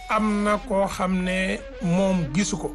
am na koo xam ne moom gisu ko.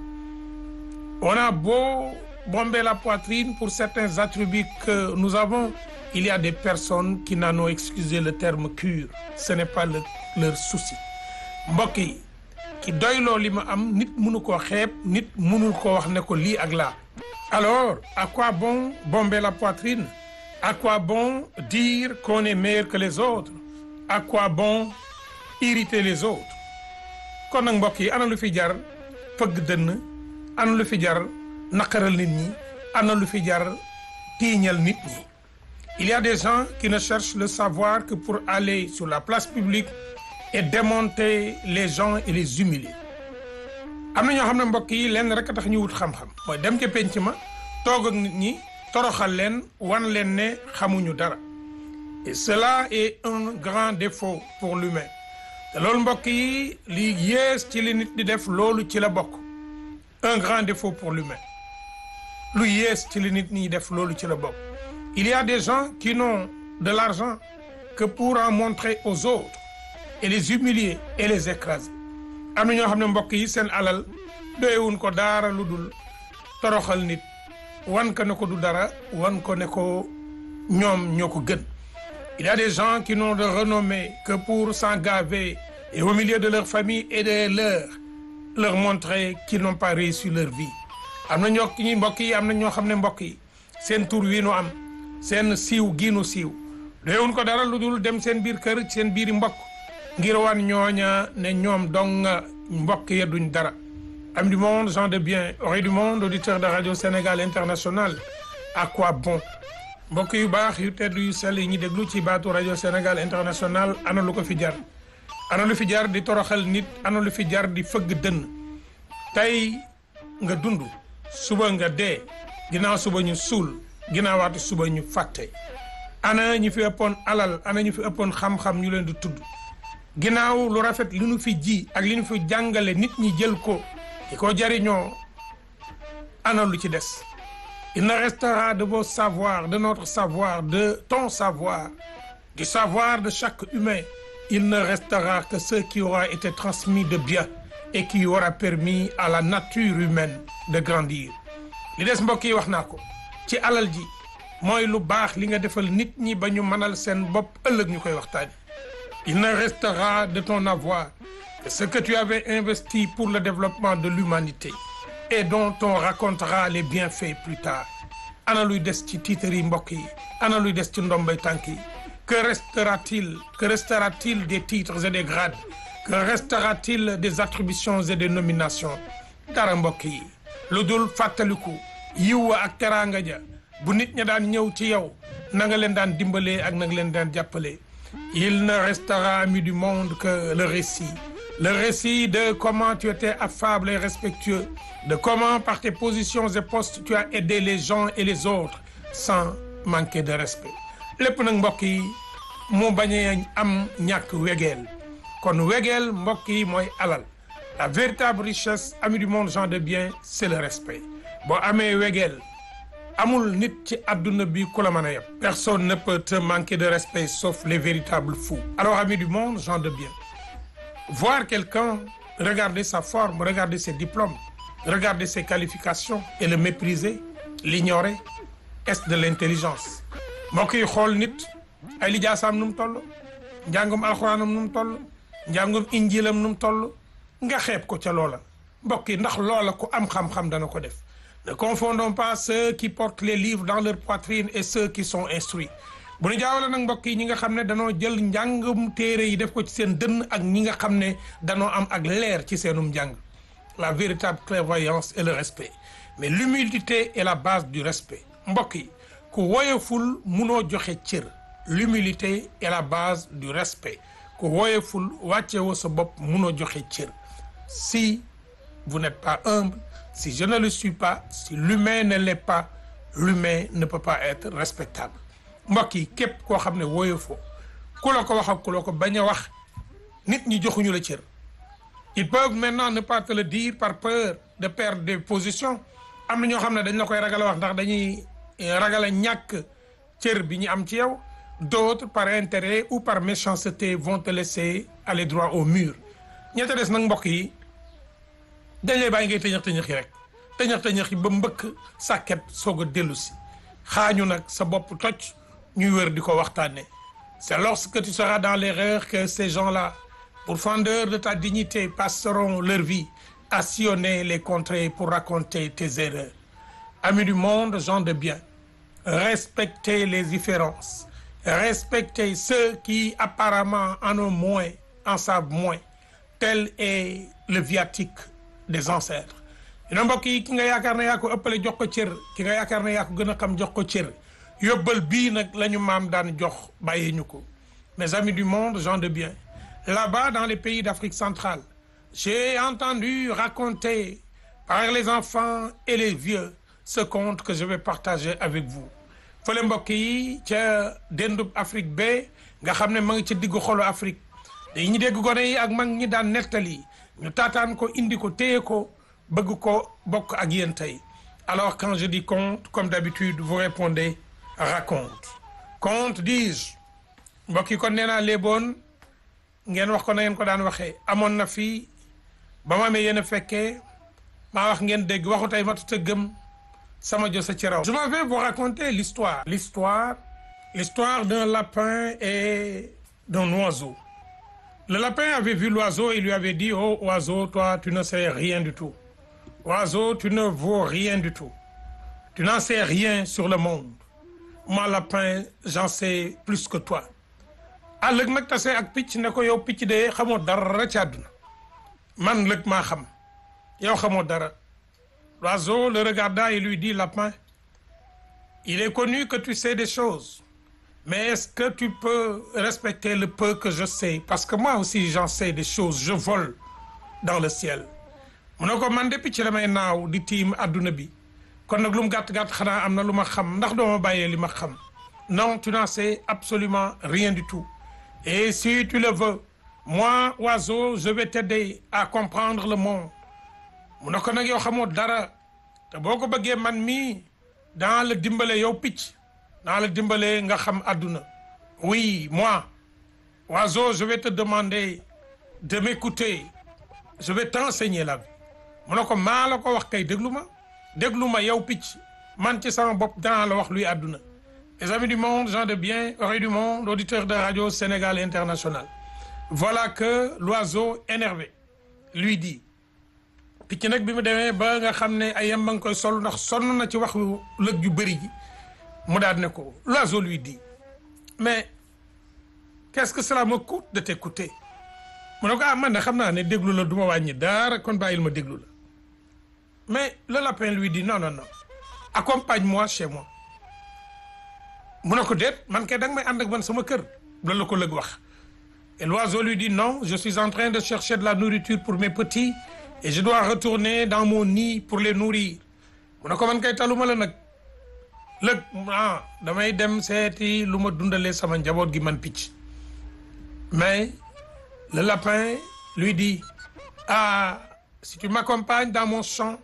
On a beau bomber la poitrine pour certains attributs que nous avons, il y a des personnes qui n'en ont, excusez le terme, cure. Ce n'est pas leur souci. Mbokk yi ki doyloo li ma am nit mënu koo xeeb nit mënul koo wax ne ko lii ak laa. Alors, à quoi bon bomber la poitrine? À quoi bon dire qu'on est meilleur que les autres? À quoi bon irriter les autres? Kon nag mbokk yi ana lu fi jar fëgg dënn, ana lu fi jar naqaral nit ñi, ana lu fi jar tiiñal nit ñi. Il y a des gens qui ne cherchent le savoir que pour aller sur la place publique et démonter les gens et les humilier. Am na ñoo xam ne mbokk yi lenn rek a tax ñu wut xam-xam mooy dem ca penc ma toog ak nit ñi toroxal leen wan leen ne xamuñu dara. Et cela est un grand défaut pour l'humain. te loolu mbokk yi li yées ci li nit di def loolu ci la bokk. Un grand défaut pour l'humain. Lu yées ci li nit ñi def loolu ci la bokk. Il y a des gens qui n'ont de l'argent que pour en montrer aux autres et les humilier et les écraser. Am na ñoo xam ne mbokk yi seen alal doyewuñ ko dara lu dul toroxal nit wan ko ne ko du dara wan ko ne ko ñoom ñoo ko gën. Il y a des gens qui n'ont de renommée que pour s'en gaver et au milieu de leur famille et de leur montrer qu'ils n'ont pas réussi leur vie. Am na ñoo ñi mbokk yi am na ñoo xam ne mbokk yi seen tur wi nu am seen siiw gii nu siiw doyewuñ ko dara lu dul dem seen biir kër seen biiri mbokk ngir wan ñooña ne ñoom dong mbokk ya duñ dara. Amis du monde, gens de bien, oreilles du monde, auditeurs de Radio Sénégal International, à quoi bon? Mbokk yu baax yu tedd yu sell yi ñi déglu ci baatu Radio Sénégal International ana lu ko fi jar ana lu fi jar di toroxal nit ana lu fi jar di fëgg dënn. Tey nga dund suba nga dee ginnaaw suba ñu suul ginnaawaatu suba ñu fàtte. Ana ñi fi ëppoon alal ana ñi fi ëppoon xam-xam ñu leen di tudd. Ginnaaw lu rafet li nu fi ji ak li nu fi jàngale nit ñi jël ko di ko jariñoo ana lu ci des. Il ne restera de vos savoirs, de notre savoir, de ton savoir, du savoir de chaque humain. Il ne restera que ce qui aura été transmis de bien et qui aura permis à la nature humaine de grandir. Li des mbokk yi wax naa ko ci alal ji mooy lu baax li nga defal nit ñi ba ñu mënal seen bopp ëllëg ñu koy waxtaani. Il ne restera de ton avoir que ce que tu avais investi pour le développement de l'humanité et dont on racontera les bienfaits plus tard. Ana luy des ci titre yi mbokk yi ana luy des ci ndombay tànk yi. Que restera-t-il des titres et des grades? Que restera-t-il des attributions et des nominations? Dara mbokk yi lu dul fàttaliku yiw ak teraanga ja bu nit ña daan ñëw ci yow na nga leen daan dimbalee ak na nga leen daan jàppalee. Il ne restera, amis du monde, que le récit. Le récit de comment tu étais affable et respectueux, de comment par tes positions et postes tu as aidé les gens et les autres sans manquer de respect. Lépp nag mbokk yi mu bañ a am ñàkk wegeel kon wegeel mbokk yi mooy alal. La véritable richesse, amis du monde, gens de bien, c'est le respect. Boo amee wegeel amul nit ci àdduna bi ku la mën a yeb. Personne ne peut te manquer de respect sauf les véritables fous. Alors amis du monde, gens de bien, voir quelqu'un regarder sa forme, regarder ses diplômes, regarder ses qualifications et le mépriser, l'ignorer, est de l'intelligence. Mbokk yi xool nit ay lijaasaam nu mu toll njàngum alxuraanam nu mu toll njàngum injilam nu mu toll nga xeeb ko ca loola. Mbokk yi ndax loola ku am xam-xam dana ko def. Ne confondons pas ceux qui portent les livres dans leur poitrine et ceux qui sont instruits. Bu ñu jaawale nag mbokk yi ñi nga xam ne danoo jël njàngum téere yi def ko ci seen dënn ak ñi nga xam ne danoo am ak leer ci seenum njàng. La véritable clairvoyance et le respect. Mais l'humilité est la base du respect. Mbokk yi ku woyeful munoo joxe cër. L'humilité est la base du respect. Ku woyeful wàccewoo sa bopp munoo joxe cër. Si vous n'êtes pas humble, si je ne le suis pas, si l'humain ne l'est pas, l'humain ne peut pas être respectable. Mbokk yi képp koo xam ne woyefoo ku la ko wax ak ku la ko bañ a wax nit ñi joxuñu la cër. Ils peuvent maintenant ne pas te le dire par peur de perdre des positions. Am na ñoo xam ne dañ la koy ragal a wax ndax dañuy ragal a ñàkk cër bi ñu am ci yow. D'autres par intérêt ou par méchanceté vont te laisser aller droit au mur. ñetta des nag mbokk yi dañ lay bàyyi ngay tëñëx yi rek tëñëx yi ba mbëkk sàkket soog a dellu si xaañu nag sa bopp toj ñuy wër di ko waxtaane. C'est lorsque tu seras dans l'erreur que ces gens-là, pourfendeurs de ta dignité, passeront leur vie à sillonner les contrées pour raconter tes erreurs. Amis du monde, gens de bien, respectez les différences, respectez ceux qui apparemment en ont moins, en savent moins. Tel est le viatique des ancêtres. Ina mbokk yi ki nga yaakaar ne yaa ko ëppale jox ko cër ki nga yaakaar ne yaa ko gën a xam jox ko cër yóbbal bii nag la ñu maam daan jox bàyyee ñu ko. Mes amis du monde, gens de bien, là-bas dans les pays d'Afrique centrale, j'ai entendu raconter par les enfants et les vieux ce conte que je vais partager avec vous. Fële mbokk yi ca dendub Afrique ba nga xam ne ma ngi ca diggu xolu Afrique dañuy dégg gone yi ak mag ñi daan nettali ñu taataan ko indi ko téye ko bëgg ko bokk ak yéen tey. Alors quand je dis conte, comme d'habitude, vous répondez raconte. Conte dis-je. Mbokk yi kon nee naa léeboon ngeen wax ko na ngeen ko daan waxee amoon na fii ba ma amee yéen a fekkee maa wax ngeen dégg waxu tey matut a gëm sama jo sa ci raw. Je m'en vais vous raconter l'histoire d'un lapin et d'un oiseau. Le lapin avait vu l'oiseau et lui avait dit: oh oiseau, toi tu ne sais rien du tout. Oiseau, tu ne vaux rien du tout. Tu n'en sais rien sur le monde. Moi lapin, j'en sais plus que toi. Lëg nag tase ak picc ne ko yow picc de xamoo dara ci àdduna man lëg maa xam yow xamoo dara. L'oiseau le regarda et lui dit: lapin, il est connu que tu sais des choses, mais est-ce que tu peux respecter le peu que je sais, parce que moi aussi j'en sais des choses, je vole dans le ciel. Mu ne ko man de picc damay naaw di tiim àdduna bi kon nag lu mu gàtt-gàtt xanaa am na lu ma xam ndax doo ma bàyyee li ma xam. Non, tu n'en sais absolument rien du tout. Et si tu le veux, moi, oiseau, je vais t'aider à comprendre le monde. Mu ne ko nag yow xamoo dara te boo ko bëggee man mii dans le dimbale yow picc dans le dimbale nga xam àdduna. Oui, moi, oiseau, je vais te demander de m'écouter. Je vais t'enseigner la vie. Mu ne ko maa la ko wax kay déglu ma yow picc man ci sama bopp danaa la wax luy àdduna. Les amis du monde, gens de bien, oreilles du monde, auditeurs de Radio Sénégal International. Voilà que l'oiseau énervé lui dit. Picc nag bi mu demee ba nga xam ne ay yam ba nga koy sol ndax sonn na ci waxu lëg ju bëri ji mu daal ne ko. L'oiseau lui dit: mais qu'est-ce que cela me coûte de t'écouter? Mu ne ko man de xam naa ne déglu la du ma wàññi dara kon bàyyil ma déglu la. Mais le lapin lui dit: non, accompagne-moi chez moi. Mu ne ko déet man kay danga may ànd ak man sama kër loolu la ko lëg wax. Et l'oiseau lui dit: non, je suis en train de chercher de la nourriture pour mes petits et je dois retourner dans mon nid pour les nourrir. Mu ne ko man kay taluma la nag lëg damay dem seeti lu ma dundalee sama njaboot gi man picc. Mais le lapin lui dit: si tu m'accompagnes dans mon champ,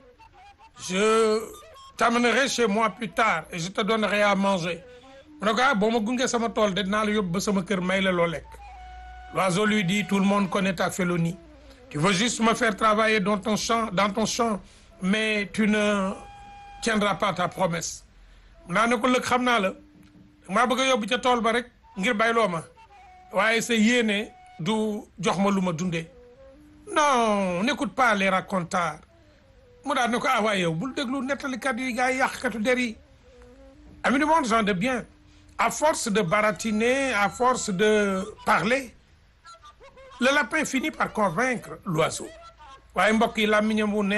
je t'amènerai chez moi plus tard et je te donnerai à manger. Mu ne ko boo ma gunge sama tool de dinaa la yóbbu ba sama kër may la loo lekk. L'oiseau lui dit: tout le monde connaît ta félonie. Tu veux juste me faire travailler dans ton champ, mais tu ne tiendras pas ta promesse. Naa ne ko lëg xam naa la maa bëgg a yóbbu ca tool ba rek ngir bayloo ma waaye sa yéene du jox ma lu ma dundee. Non, n'écoute pas les racontars. Mu daal ne ko waaye yow bul déglu nettalikat yi gaa yi yàqkatu der yi. Amis du monde, gens de bien, à force de baratiner, à force de parler, le lapin finit par convaincre l'oiseau. waaye mbokk yi làmmiñam wu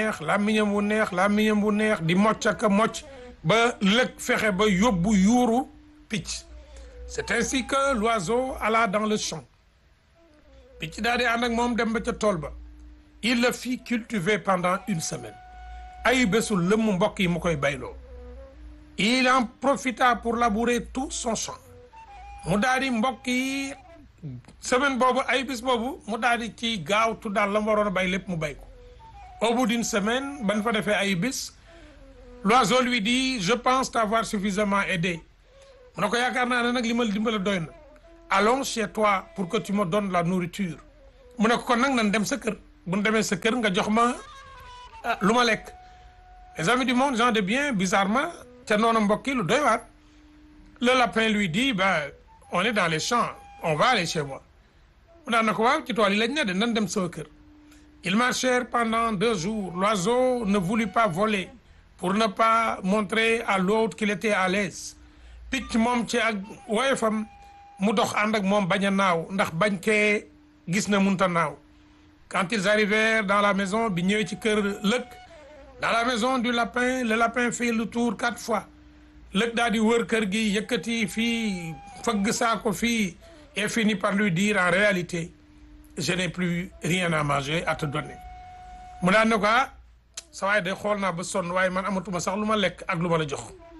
neex di mocc ak mocc ba lëg fexe ba yóbbu yuuru picc. C'est ainsi que l'oiseau alla dans le champ. Picc daal di ànd ak moom dem ba ca tool ba. Il le fit cultiver pendant une semaine. ay bésul lëmm mbokk yi mu koy bayloo. Il en profita pour labourer tout son champ. mu daal di mbokk yi semaine boobu ay bis boobu mu daal di ci gaawtu daal la mu waroon a bay lépp mu bay ko. Au bout d'une semaine ban fa defee ay bis l'oiseau lui dit: je pense t'avoir suffisamment aidé. mu ne ko yaakaar naa ne nag li ma dimbale doy na. Allons chez toi pour que tu me donnes la nourriture. mu ne ko kon nag nan dem sa kër bu ñu demee sa kër nga jox ma lu ma lekk. Les amis du monde, gens de bien, bizarrement ca noonu mbokk yi lu doy waar. Le lapin lui dit on est dans les champs on va aller chez moi. mu daan na ko waaw ci tool yi lañ ne de nan dem sama kër. Ils marchèrent pendant 2 jours. L'oiseau ne voulut pas voler pour ne pas montrer à l'autre qu'il était à l'aise. Picc moom ci ak woyofam mu dox ànd ak moom bañ a naaw ndax bañ kee gis na munta naaw. Quand ils arrivèrent dans la maison bi ñëwee ci kër lëg dans la maison du lapin le lapin fait le tour 4 fois. lëg daal di wër kër gi yëkkati fii fëgg saako fii et finit par lui dire en réalité je n'ai plus rien à manger à te donner. mu daan ne ko sa waay de xool naa ba sonn waaye man amatuma sax lu ma lekk ak lu ma la jox.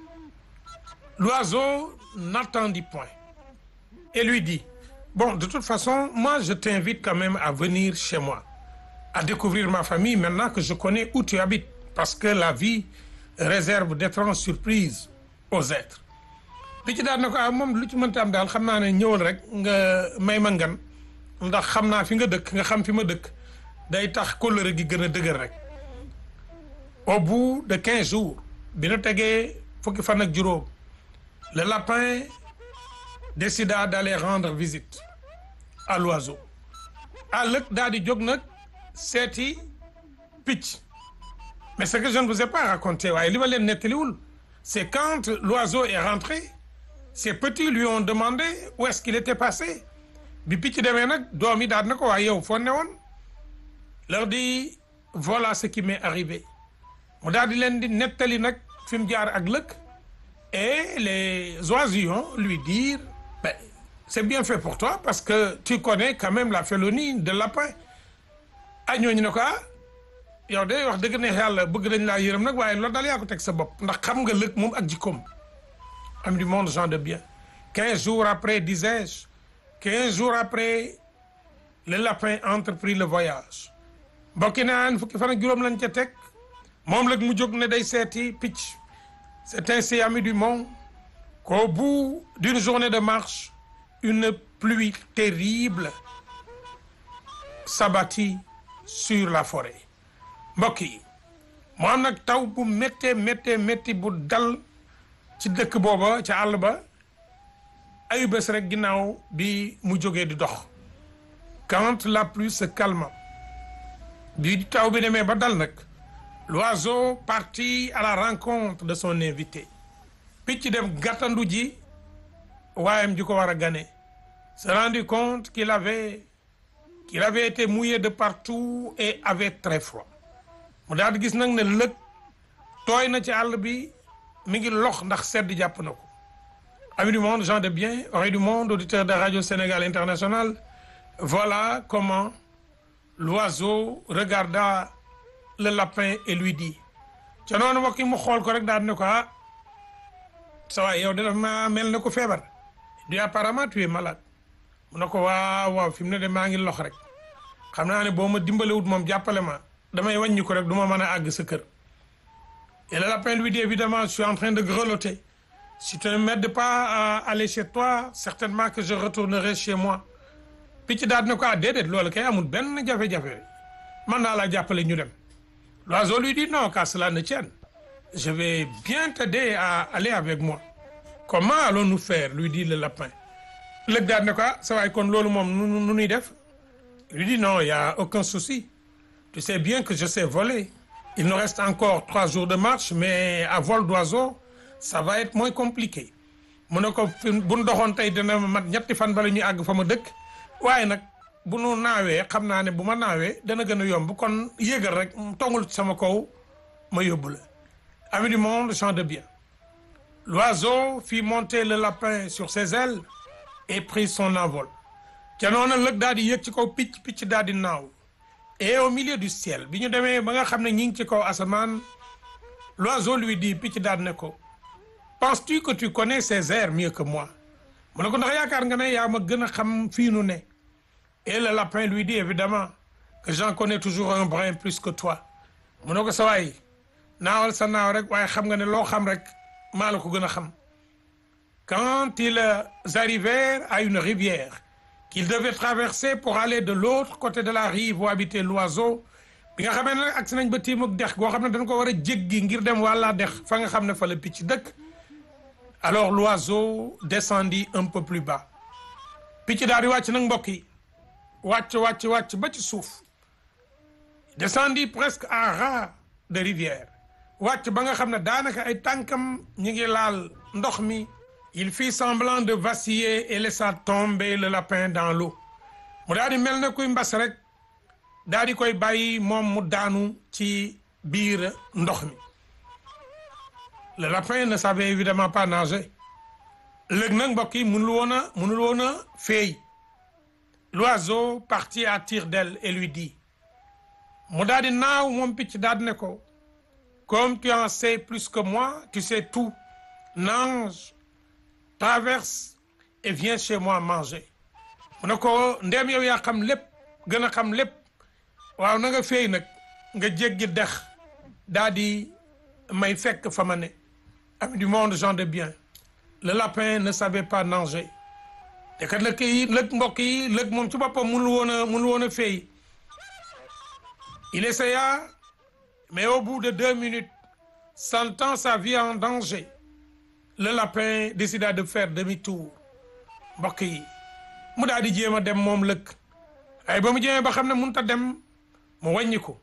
L'oiseau n'attendit point et lui dit bon de toute façon moi je t'invite quand même à venir chez moi à découvrir ma famille maintenant que je connais où tu habites parce que la vie réserve d'étranges surprises aux êtres. Picc daal na ko moom lu ci mënta am daal xam naa ne ñëwal rek nga may ma ngan ndax xam naa fi nga dëkk nga xam fi ma dëkk day tax kóllëre gi gën a dëgër rek. Au bout de 15 jours bi nu tegee fukki fan ak juróom le lapin décida d'aller rendre visite à l'oiseau. lëg daal di jóg nag seeti picc. Mais ce que je ne vous ai pas raconté waaye li ma leen nettaliwul c'est quand l'oiseau est rentré ses petits lui ont demandé où est-ce qu'il était passé. bi picc demee nag doom yi daal na ko waaye yow foo ne woon. leur dit voilà ce qui m'est arrivé. mu daal di leen di nettali nag fi mu jaar ak lëg et les oisillons lui dirent c'est bien fait pour toi parce que tu connais quand même la félonie de lapin. ñooñu ne ko yow de wax dëgg ne yàlla bëgg nañ laa yërëm nag waaye loolu daal yaa ko teg sa bopp ndax xam nga lëg moom ak jikkoom. Amis du monde, gens de bien. 15 jours après, disais-je, 15 jours après, le lapin entreprit le voyage. mbokki naan fukki fan ak juróom lañ ca teg moom lëg mu jóg ne day seeti picc. C'est ainsi, amis du monde, qu'au bout d'une journée de marche, une pluie terrible s'abattit sur la forêt. mbokk yi mu am nag taw bu métti bu dal ci dëkk booba ca àll ba ayu bés rek ginnaaw bi mu jógee di dox. Quand la pluie se calma bi taw bi demee ba dal nag l'oiseau partit à la rencontre de son invité. picc dem gàttandu ji waayam ji ko war a gane. se rendit compte qu'il avait été mouillé de partout et avait très froid. mu daal di gis nag ne lëg tooy na ci àll bi mi ngi lox ndax sedd jàpp na ko. Amis du monde, gens de bien, oreilles du monde, auditeurs de Radio Sénégal International, voilà comment l'oiseau regarda le lapin et lui dit. ca noonu mbokk yi mu xool ko rek daal ne ko sa waay yow de dafa ma mel ne ko feebar. du apparemment tu es malade. mu ne ko waaw fi mu ne de maa ngi lox rek xam naa ne boo ma dimbalewut moom jàppale ma damay wàññi ko rek du ma mën a àgg sa kër. Et le lapin lui dit évidemment je suis en train de grelotter. Si tu ne m'aides pas à aller chez toi certainement que je retournerai chez moi. picc daal ne ko déedéet loolu kay amul benn jafe-jafe mën naa laa jàppale ñu dem. L'oiseau lui dit non qu'à cela ne tienne. Je vais bien t'aider à aller avec moi. Comment allons-nous faire lui dit le lapin. lëg daal ne ko sa waay kon loolu moom nu nuy def. Il lui dit non il y a aucun souci. Tu sais bien que je sais voler. Il nous reste encore 3 jours de marche mais à vol d'oiseau ça va être moins compliqué. mu ne ko bu nu doxoon tey dina mat ñetti fan bala ñuy àgg fa ma dëkk waaye nag bu nu naawee xam naa ne bu ma naawee dana gën a yomb kon yéegal rek tongul sama kaw ma yóbbu la. Amis du monde, gens de bien. L'oiseau fit monter le lapin sur ses ailes et prit son envol. ca noonu lëg daal di yëg ci kaw picc daal di naaw. Et au milieu du ciel bi ñu demee ba nga xam ne ñi ngi ci kaw asamaan l'oiseau lui dit picc daal ne ko penses-tu que tu connais ces airs mieux que moi. mu ne ko ndax yaakaar nga ne yaa ma gën a xam fii nu ne. Et le lapin lui dit évidemment que j'en connais toujours un brin plus que toi. mu ne ko sa waay naawal sa naaw rek waaye xam nga ne loo xam rek maa la ko gën a xam. Quand ils arrivèrent à une rivière qu'il devait traverser pour aller de l'autre côté de la rive où habitait l'oiseau bi nga xamee ne agsi nañ ba tiimug dex goo xam ne dañ ko war a jéggi ngir dem wàllaa dex fa nga xam ne fa la picc dëkk. Alors l'oiseau descendit un peu plus bas picc daal di wàcc nag mbokk yi wàcc ba ci suuf descendit presque à ras de rivière wàcc ba nga xam ne daanaka ay tànkam ñi ngi laal ndox mi. Il fit semblant de vaciller et laissa tomber le lapin dans l'eau mu daal di mel ne kuy mbas rek daal di koy bàyyi moom mu daanu ci biir ndox mi. Le lapin ne savait évidemment pas nager lëg nag mbokk yi mënul woon a féey. L'oiseau partit à tire-d'aile et lui dit mu daal di naaw moom picc daal di ne ko comme tu en sais plus que moi tu sais tout nage traverse et viens chez moi manger mu ne ko ndéem yow yaa xam lépp gën a xam lépp waaw na nga féey nag nga jéggi dex daal di may fekk fa ma ne. Amis du monde, gens de bien, le lapin ne savait pas nager te kat lëg mbokk yi lëg moom ci boppam mënul woon a féey. Il essaya mais au bout de 2 minutes sentant sa vie en danger le lapin décida de faire demi-tour. Mbokk yi mu daal di jéem a dem moom lëg ay ba mu jéemee ba xam ne mënut a dem mu wàññi ko.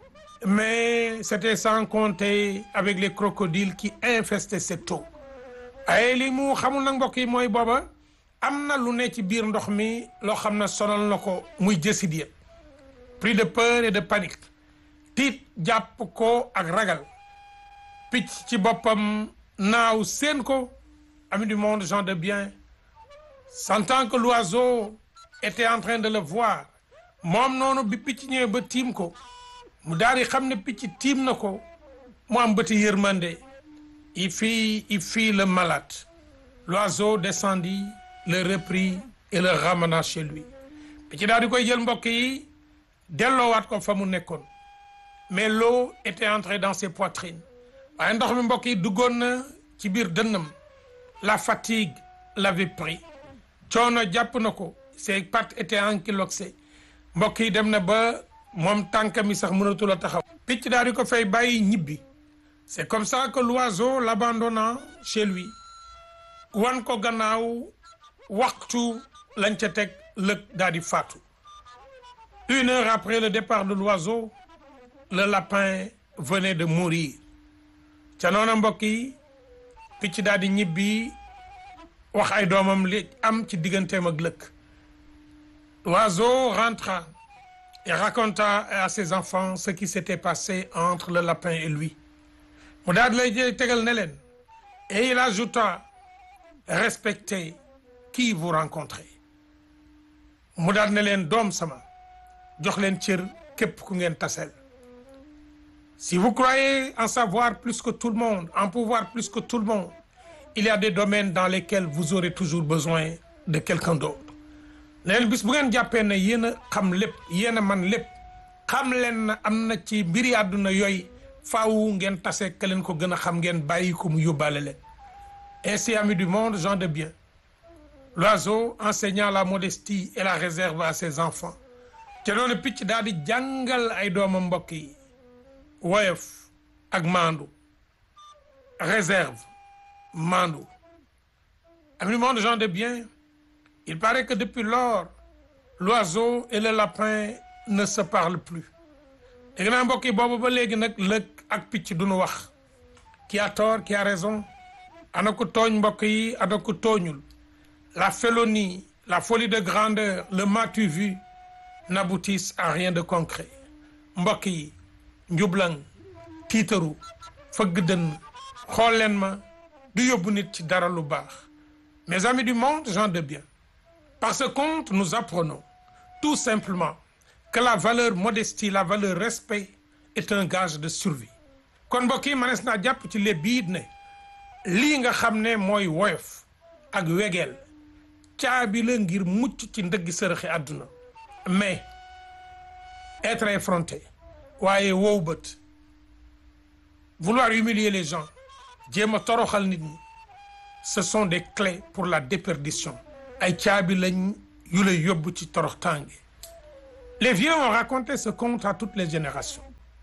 Mais c'était sans compter avec les crocodiles qui infestaient cette eau. ay li mu xamul nag mbokk yi mooy booba am na lu ne ci biir ndox mi loo xam ne sonal na ko muy jësit ya. Pris de peur et de panique tiit jàpp ko ak ragal picc ci boppam naaw seen ko. Amis du monde, gens de bien, sentant que l'oiseau était en train de le voir moom noonu bi picc ñëwee ba tiim ko mu daal di xam ne picc tiim na ko mu am bëti yërmande. Il fit le malade. L'oiseau descendit, le reprit et le ramena chez lui. Picc daal di koy jël mbokk yi delloowaat ko fa mu nekkoon. Mais l'eau était entrée dans ses poitrines. waaye ndox mi mbokk yi duggoon na ci biir dënnam. La fatigue l'avait pris. coono jàpp na ko. Ses pattes étaient ankylosées. mbokk yi dem na ba moom tànk mi sax mënatul a taxaw. picc daal di ko fay bàyyi ñibbi. C'est comme ça que l'oiseau l'abandonna chez lui. wan ko gannaaw waxtu lañ ca teg lëg daal di faatu. 1 heure après le départ de l'oiseau, le lapin venait de mourir. ca noona mbokk yi picc daal di ñibbi wax ay doomam li am ci digganteem ak lëg. L'oiseau rentra et raconta à ses enfants ce qui s'était passé entre le lapin et lui. mu daal di lay tegal ne leen. Et il ajouta, respectez qui vous rencontrez. mu daal ne leen doom sama jox leen cër képp ku ngeen taseel. Si vous croyez en savoir plus que tout le monde, en pouvoir plus que tout le monde, il y a des domaines dans lesquels vous aurez toujours besoin de quelqu'un d'autre. leen bis bu ngeen jàppee ne yéen a xam lépp yéen a man lépp xam leen na am na ci mbiri àdduna yooyu faaw ngeen tase ka leen ko gën a xam ngeen bàyyi ko mu yóbbaale leen. Ainsi, amis du monde, gens de bien, l'oiseau enseignant la modestie et la réserve à ses enfants. te noonu picc daal di jàngal ay doomam mbokk yi woyof ak maandu, réserve, maandu. Amis du monde, gens de bien, il paraît que depuis lors, l'oiseau et le lapin ne se parlent plus. dégg naa mbokk yi boobu ba léegi nag lëg ak picc duñu wax. Qui a tort, qui a raison? ana ko tooñ mbokk yi ana ko tooñul. La félonie, la folie de grandeur, le m'as-tu vu n'aboutissent à rien de concret. mbokk yi njublang tiitaru fëgg dënn xool leen ma du yóbbu nit ci dara lu baax. Mes amis du monde, gens de bien, par ce conte nous apprenons tout simplement que la valeur modestie, la valeur respect est un gage de survie. kon mbokk yi manees naa jàpp ci le biit ne lii nga xam ne mooy woyof ak wegeel caabi la ngir mucc ci ndëggi sërëxi àdduna. Mais être effronté waaye wow bët, vouloir humilier les gens, jéem a toroxal nit ñi, ce sont des clés pour la déperdition. ay caabi lañ yu la yóbbu ci toroxtaange. Les vieux ont raconté ce conte à toutes les générations.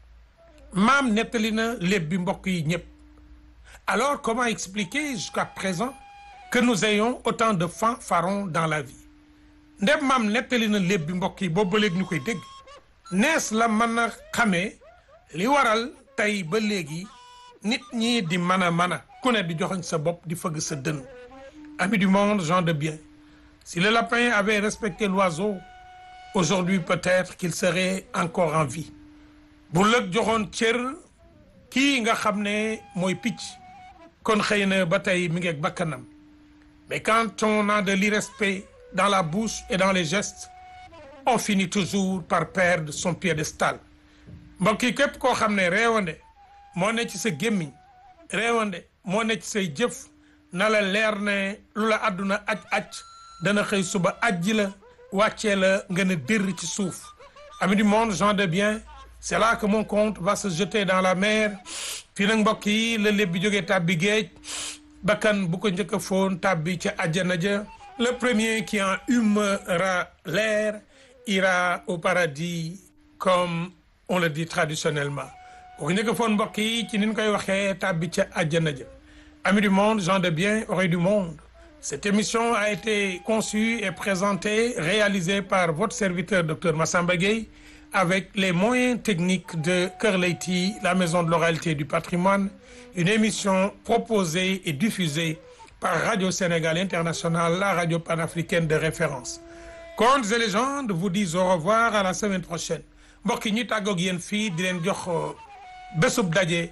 maam nettali na léeb bi mbokk yi ñëpp. Alors comment expliquer jusqu'à présent que nous ayons autant de fanfarons dans la vie? ndem maam nettali na léeb bi mbokk yi boobu ba léegi ñu koy dégg. nees la mën a xamee li waral tey ba léegi nit ñi di mën a ku ne di joxoñ sa bopp di fëgg sa dënn. Amis du monde, gens de bien, si le lapin avait respecté l'oiseau, aujourd'hui peut-être qu'il serait encore en vie. bu lëg joxoon cër kii nga xam ne mooy picc kon xëy na ba tey mi ngi ak bakkanam. Mais quand on a de l'irrespect dans la bouche et dans les gestes, on finit toujours par perdre son piédestal. mbokk yi képp koo xam ne réewande moo ne ci sa gémmiñ, réewande moo ne ci say jëf, na la leer ne lu la àdduna aj dana xëy suba ajji la wàccee la nga ne dërr ci suuf. Amis du monde, gens de bien, c'est là que mon conte va se jeter dans la mer. fii nag mbokk yi la léeb bi jógee tàbbi géej, bakkan bu ko njëkk a foon tàbbi ca àjjana ja. Le premier qui en humera l'air ira au paradis, comme on le dit traditionnellement. bu ko njëkk a foon mbokk yi ci ni ñu koy waxee tàbbi ca àjjana ja. Amis du monde, gens de bien, oreilles du monde. Cette émission a été conçue et présentée, réalisée par votre serviteur Dr Massamba Gueye, avec les moyens techniques de Kër Leyti, la maison de l'oralité et du patrimoine. Une émission proposée et diffusée par Radio Sénégal International, la radio panafricaine de référence. Contes et légendes vous disent au revoir à la semaine prochaine. mbokk yi ñu tàggoog yéen fii di leen jox bésub daje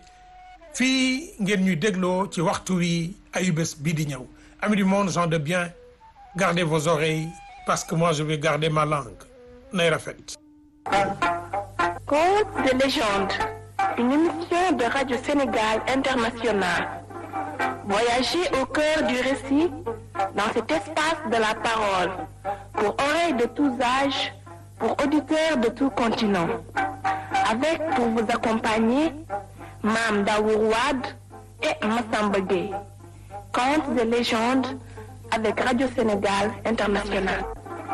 fii ngeen ñuy dégloo ci waxtu wi ayu bés bii di ñëw. Amis du monde, gens de bien, gardez vos oreilles parce que moi je vais garder ma langue. nay rafet. Contes de légende, une émission de Radio Sénégal International. Voyagez au cœur du récit dans cet espace de la parole pour oreilles de tous âges, pour auditeurs de tout continent. Avec pour vous accompagner Mame Daour Wade et Massamba Gueye. Contes de légende avec Radio Sénégal International.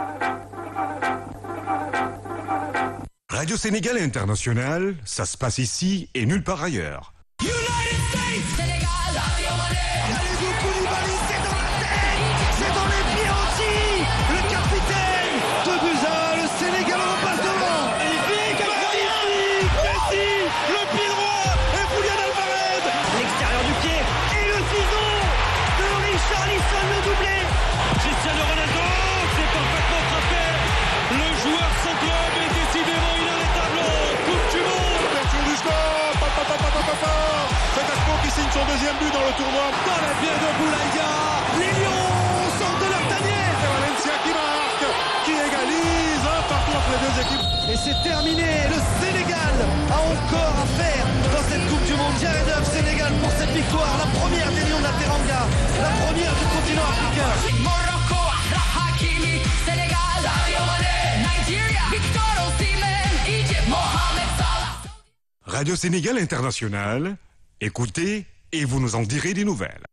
Radio Sénégal International, ça se passe ici et nulle part ailleurs. United States, Sénégal, Kalidou Koulibaly, c'est dans la tête, c'est dans les pieds aussi, le capitaine, 2-1, le Sénégal en passe devant. Magnifique, magnifique, Messi, le pied droit, et Julian Alvarez, l'extérieur du pied, et le ciseau de Richarlison, le doublé. Cristiano Ronaldo, c'est parfaitement frappé, le joueur sans club est décidément inarrêtable, Coupe du Monde. Ouverture du score, c'est Aspo qui signe son deuxième but dans le tournoi. Dans la bière de Boulaïa, les Lions sortent de leur tanière. C'est Valencia qui marque, qui égalise un partout entre les deux équipes. Et c'est terminé, le Sénégal a encore à faire dans cette Coupe du Monde. Jared Huff, Sénégal pour cette victoire, la première des Lions de la Teranga, la première du continent africain. Morocco, Achraf Hakimi, Sénégal, Sadio Mané, Nigeria, Victor Osimhen, Egypt, Mohamed Salah. Radio Sénégal International, écoutez et vous nous en direz des nouvelles.